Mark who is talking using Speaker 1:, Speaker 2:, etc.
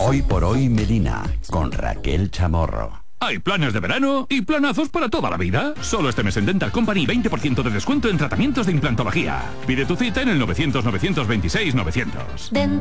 Speaker 1: Hoy por hoy Medina, con Raquel Chamorro.
Speaker 2: Hay planes de verano y planazos para toda la vida. Solo este mes en Dental Company 20% de descuento en tratamientos de implantología. Pide tu cita en el 900 926 900.